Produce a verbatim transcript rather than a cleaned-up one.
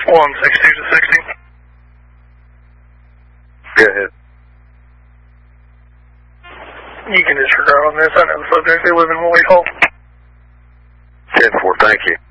one sixty to sixty. Go ahead. You can disregard on this. I know the subject. They live in Whitehall. ten four, thank you.